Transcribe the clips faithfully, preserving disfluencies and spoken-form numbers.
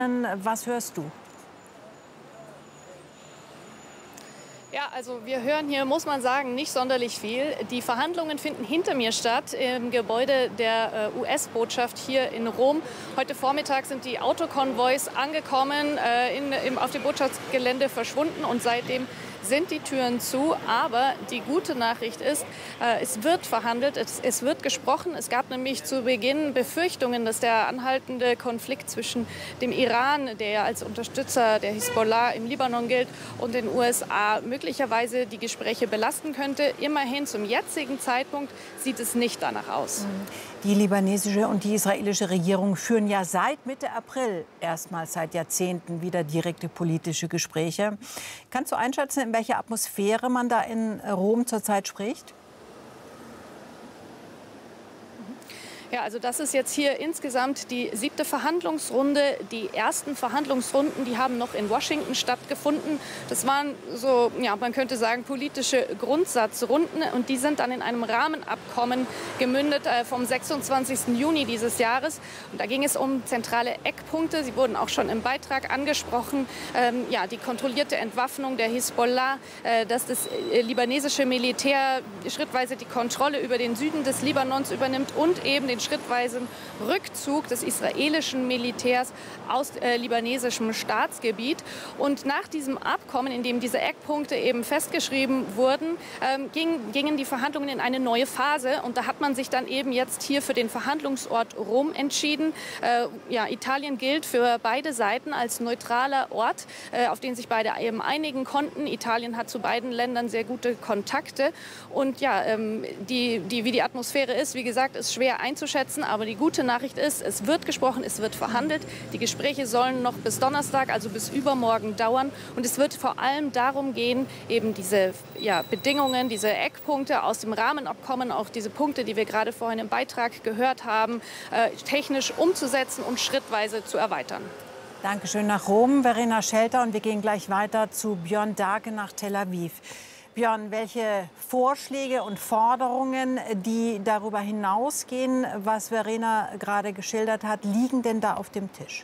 Was hörst du? Ja, also wir hören hier, muss man sagen, nicht sonderlich viel. Die Verhandlungen finden hinter mir statt, im Gebäude der äh, U S-Botschaft hier in Rom. Heute Vormittag sind die Autokonvois angekommen, äh, in, im, auf dem Botschaftsgelände verschwunden und seitdem sind die Türen zu. Aber die gute Nachricht ist, äh, es wird verhandelt, es, es wird gesprochen. Es gab nämlich zu Beginn Befürchtungen, dass der anhaltende Konflikt zwischen dem Iran, der ja als Unterstützer der Hisbollah im Libanon gilt, und den U S A möglicherweise die Gespräche belasten könnte. Immerhin zum jetzigen Zeitpunkt sieht es nicht danach aus. Die libanesische und die israelische Regierung führen ja seit Mitte April erstmals seit Jahrzehnten wieder direkte politische Gespräche. Kannst du einschätzen, in welcher Atmosphäre man da in Rom zurzeit spricht? Ja, also das ist jetzt hier insgesamt die siebte Verhandlungsrunde. Die ersten Verhandlungsrunden, die haben noch in Washington stattgefunden. Das waren so, ja, man könnte sagen, politische Grundsatzrunden. Und die sind dann in einem Rahmenabkommen gemündet äh, vom sechsundzwanzigsten Juni dieses Jahres. Und da ging es um zentrale Eckpunkte. Sie wurden auch schon im Beitrag angesprochen. Ähm, ja, die kontrollierte Entwaffnung der Hisbollah, äh, dass das äh, libanesische Militär schrittweise die Kontrolle über den Süden des Libanons übernimmt und eben den schrittweisen Rückzug des israelischen Militärs aus äh, libanesischem Staatsgebiet. Und nach diesem Abkommen, in dem diese Eckpunkte eben festgeschrieben wurden, ähm, ging, gingen die Verhandlungen in eine neue Phase. Und da hat man sich dann eben jetzt hier für den Verhandlungsort Rom entschieden. Äh, ja, Italien gilt für beide Seiten als neutraler Ort, äh, auf den sich beide eben einigen konnten. Italien hat zu beiden Ländern sehr gute Kontakte. Und ja, ähm, die, die, wie die Atmosphäre ist, wie gesagt, ist schwer einzuschätzen. Aber die gute Nachricht ist, es wird gesprochen, es wird verhandelt. Die Gespräche sollen noch bis Donnerstag, also bis übermorgen dauern. Und es wird vor allem darum gehen, eben diese ja, Bedingungen, diese Eckpunkte aus dem Rahmenabkommen, auch diese Punkte, die wir gerade vorhin im Beitrag gehört haben, äh, technisch umzusetzen und schrittweise zu erweitern. Dankeschön nach Rom, Verena Schelter. Und wir gehen gleich weiter zu Björn Dake nach Tel Aviv. Björn, welche Vorschläge und Forderungen, die darüber hinausgehen, was Verena gerade geschildert hat, liegen denn da auf dem Tisch?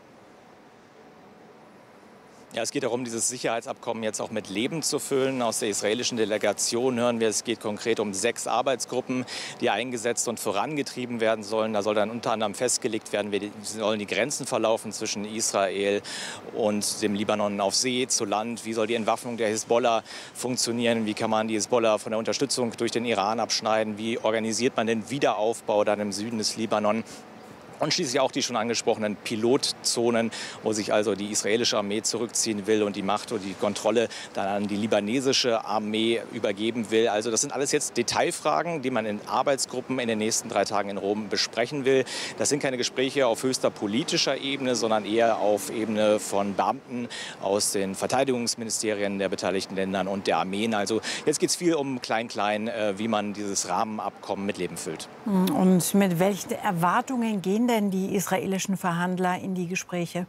Ja, es geht darum, dieses Sicherheitsabkommen jetzt auch mit Leben zu füllen. Aus der israelischen Delegation hören wir, es geht konkret um sechs Arbeitsgruppen, die eingesetzt und vorangetrieben werden sollen. Da soll dann unter anderem festgelegt werden, wie sollen die Grenzen verlaufen zwischen Israel und dem Libanon auf See, zu Land. Wie soll die Entwaffnung der Hisbollah funktionieren? Wie kann man die Hisbollah von der Unterstützung durch den Iran abschneiden? Wie organisiert man den Wiederaufbau dann im Süden des Libanon? Und schließlich auch die schon angesprochenen Pilotzonen, wo sich also die israelische Armee zurückziehen will und die Macht und die Kontrolle dann an die libanesische Armee übergeben will. Also das sind alles jetzt Detailfragen, die man in Arbeitsgruppen in den nächsten drei Tagen in Rom besprechen will. Das sind keine Gespräche auf höchster politischer Ebene, sondern eher auf Ebene von Beamten aus den Verteidigungsministerien der beteiligten Ländern und der Armeen. Also jetzt geht es viel um Klein-Klein, wie man dieses Rahmenabkommen mit Leben füllt. Und mit welchen Erwartungen gehen denn die israelischen Verhandler in die Gespräche?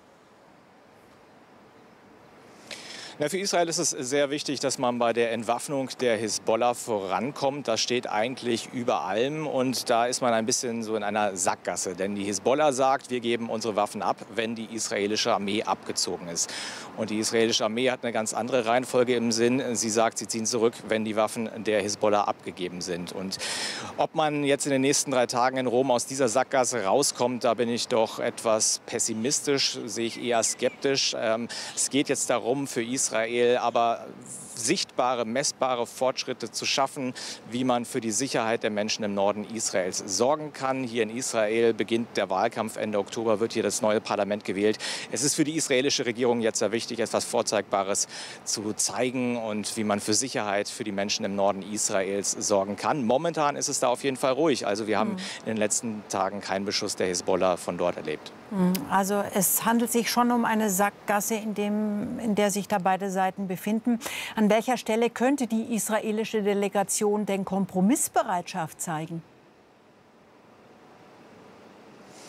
Ja, für Israel ist es sehr wichtig, dass man bei der Entwaffnung der Hisbollah vorankommt. Das steht eigentlich über allem. Und da ist man ein bisschen so in einer Sackgasse. Denn die Hisbollah sagt, wir geben unsere Waffen ab, wenn die israelische Armee abgezogen ist. Und die israelische Armee hat eine ganz andere Reihenfolge im Sinn. Sie sagt, sie ziehen zurück, wenn die Waffen der Hisbollah abgegeben sind. Und ob man jetzt in den nächsten drei Tagen in Rom aus dieser Sackgasse rauskommt, da bin ich doch etwas pessimistisch, sehe ich eher skeptisch. Ähm, es geht jetzt darum, für Israel Israel aber sichtbare, messbare Fortschritte zu schaffen, wie man für die Sicherheit der Menschen im Norden Israels sorgen kann. Hier in Israel beginnt der Wahlkampf. Ende Oktober wird hier das neue Parlament gewählt. Es ist für die israelische Regierung jetzt sehr wichtig, etwas Vorzeigbares zu zeigen und wie man für Sicherheit für die Menschen im Norden Israels sorgen kann. Momentan ist es da auf jeden Fall ruhig. Also wir haben in den letzten Tagen keinen Beschuss der Hisbollah von dort erlebt. Also es handelt sich schon um eine Sackgasse, in, dem, in der sich da beide Seiten befinden. An welcher Stelle könnte die israelische Delegation denn Kompromissbereitschaft zeigen?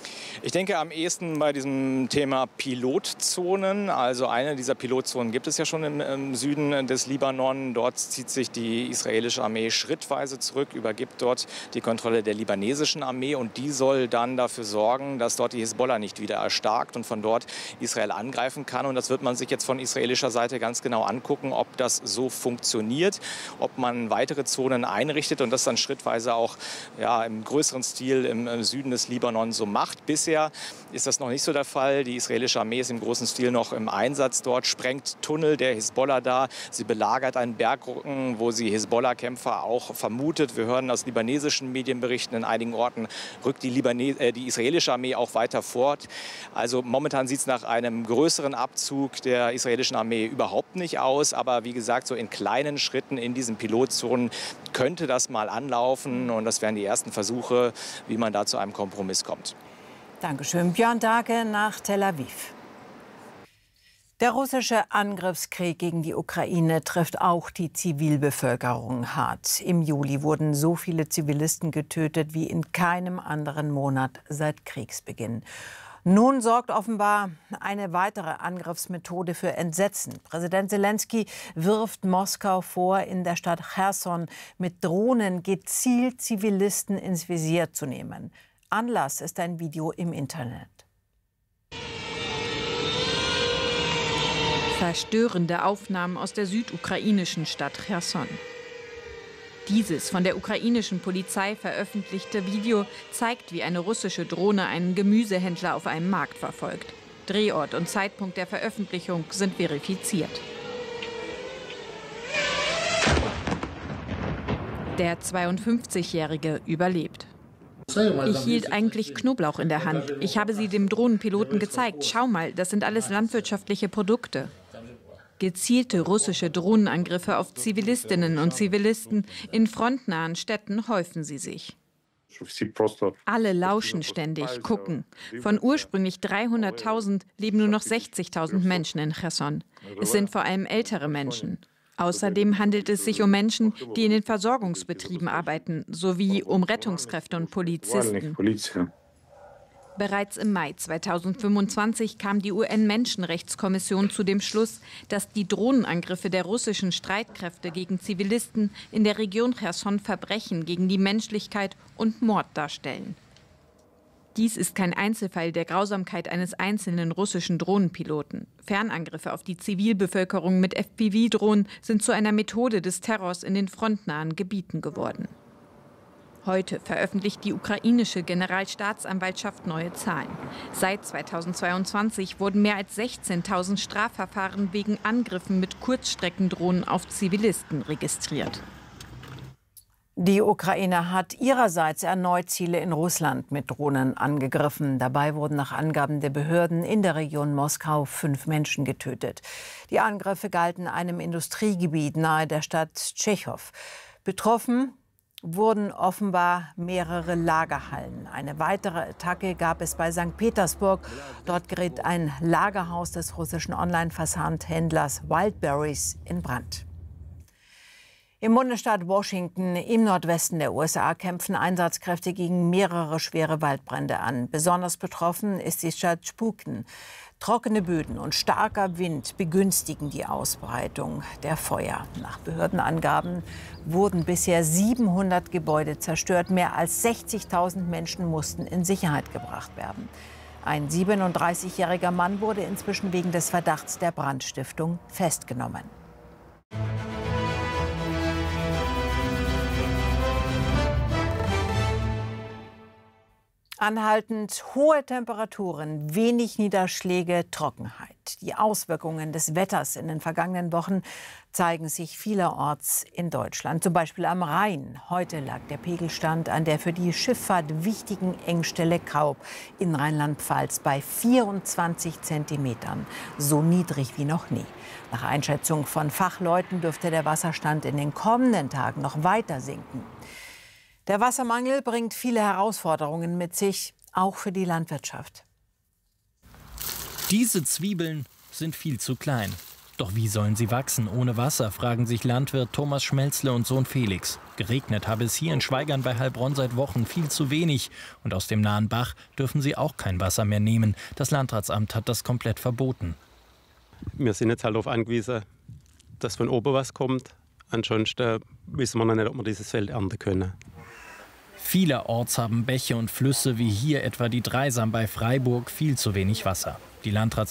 Ich denke am ehesten bei diesem Thema Pilotzonen. Also eine dieser Pilotzonen gibt es ja schon im, im Süden des Libanon. Dort zieht sich die israelische Armee schrittweise zurück, übergibt dort die Kontrolle der libanesischen Armee. Und die soll dann dafür sorgen, dass dort die Hisbollah nicht wieder erstarkt und von dort Israel angreifen kann. Und das wird man sich jetzt von israelischer Seite ganz genau angucken, ob das so funktioniert, ob man weitere Zonen einrichtet und das dann schrittweise auch ja, im größeren Stil im, im Süden des Libanon so macht. Bisher ist das noch nicht so der Fall. Die israelische Armee ist im großen Stil noch im Einsatz dort, sprengt Tunnel der Hisbollah da. Sie belagert einen Bergrücken, wo sie Hisbollah-Kämpfer auch vermutet. Wir hören aus libanesischen Medienberichten, in einigen Orten rückt die, Libanes äh, die israelische Armee auch weiter fort. Also momentan sieht es nach einem größeren Abzug der israelischen Armee überhaupt nicht aus. Aber wie gesagt, so in kleinen Schritten in diesen Pilotzonen könnte das mal anlaufen. Und das wären die ersten Versuche, wie man da zu einem Kompromiss kommt. Dankeschön. Björn Dake nach Tel Aviv. Der russische Angriffskrieg gegen die Ukraine trifft auch die Zivilbevölkerung hart. Im Juli wurden so viele Zivilisten getötet wie in keinem anderen Monat seit Kriegsbeginn. Nun sorgt offenbar eine weitere Angriffsmethode für Entsetzen. Präsident Selenskyj wirft Moskau vor, in der Stadt Cherson mit Drohnen gezielt Zivilisten ins Visier zu nehmen. Anlass ist ein Video im Internet. Verstörende Aufnahmen aus der südukrainischen Stadt Cherson. Dieses von der ukrainischen Polizei veröffentlichte Video zeigt, wie eine russische Drohne einen Gemüsehändler auf einem Markt verfolgt. Drehort und Zeitpunkt der Veröffentlichung sind verifiziert. Der zweiundfünfzigjährige überlebt. Ich hielt eigentlich Knoblauch in der Hand. Ich habe sie dem Drohnenpiloten gezeigt. Schau mal, das sind alles landwirtschaftliche Produkte. Gezielte russische Drohnenangriffe auf Zivilistinnen und Zivilisten in frontnahen Städten häufen sie sich. Alle lauschen ständig, gucken. Von ursprünglich dreihunderttausend leben nur noch sechzigtausend Menschen in Cherson. Es sind vor allem ältere Menschen. Außerdem handelt es sich um Menschen, die in den Versorgungsbetrieben arbeiten, sowie um Rettungskräfte und Polizisten. Bereits im Mai zweitausendfünfundzwanzig kam die U N-Menschenrechtskommission zu dem Schluss, dass die Drohnenangriffe der russischen Streitkräfte gegen Zivilisten in der Region Cherson Verbrechen gegen die Menschlichkeit und Mord darstellen. Dies ist kein Einzelfall der Grausamkeit eines einzelnen russischen Drohnenpiloten. Fernangriffe auf die Zivilbevölkerung mit F P V-Drohnen sind zu einer Methode des Terrors in den frontnahen Gebieten geworden. Heute veröffentlicht die ukrainische Generalstaatsanwaltschaft neue Zahlen. Seit zweitausendzweiundzwanzig wurden mehr als sechzehntausend Strafverfahren wegen Angriffen mit Kurzstreckendrohnen auf Zivilisten registriert. Die Ukraine hat ihrerseits erneut Ziele in Russland mit Drohnen angegriffen. Dabei wurden nach Angaben der Behörden in der Region Moskau fünf Menschen getötet. Die Angriffe galten einem Industriegebiet nahe der Stadt Tschechow. Betroffen wurden offenbar mehrere Lagerhallen. Eine weitere Attacke gab es bei Sankt Petersburg. Dort geriet ein Lagerhaus des russischen Online-Versandhändlers Wildberries in Brand. Im Bundesstaat Washington im Nordwesten der U S A kämpfen Einsatzkräfte gegen mehrere schwere Waldbrände an. Besonders betroffen ist die Stadt Spokane. Trockene Böden und starker Wind begünstigen die Ausbreitung der Feuer. Nach Behördenangaben wurden bisher siebenhundert Gebäude zerstört. Mehr als sechzigtausend Menschen mussten in Sicherheit gebracht werden. Ein siebenunddreißigjähriger Mann wurde inzwischen wegen des Verdachts der Brandstiftung festgenommen. Anhaltend hohe Temperaturen, wenig Niederschläge, Trockenheit. Die Auswirkungen des Wetters in den vergangenen Wochen zeigen sich vielerorts in Deutschland. Zum Beispiel am Rhein. Heute lag der Pegelstand an der für die Schifffahrt wichtigen Engstelle Kaub in Rheinland-Pfalz bei vierundzwanzig Zentimetern. So niedrig wie noch nie. Nach Einschätzung von Fachleuten dürfte der Wasserstand in den kommenden Tagen noch weiter sinken. Der Wassermangel bringt viele Herausforderungen mit sich, auch für die Landwirtschaft. Diese Zwiebeln sind viel zu klein. Doch wie sollen sie wachsen ohne Wasser, fragen sich Landwirt Thomas Schmelzle und Sohn Felix. Geregnet habe es hier in Schweigern bei Heilbronn seit Wochen viel zu wenig. Und aus dem nahen Bach dürfen sie auch kein Wasser mehr nehmen. Das Landratsamt hat das komplett verboten. Wir sind jetzt halt darauf angewiesen, dass von oben was kommt. Ansonsten wissen wir noch nicht, ob wir dieses Feld ernten können. Vielerorts haben Bäche und Flüsse wie hier etwa die Dreisam bei Freiburg viel zu wenig Wasser. Die Landratsamte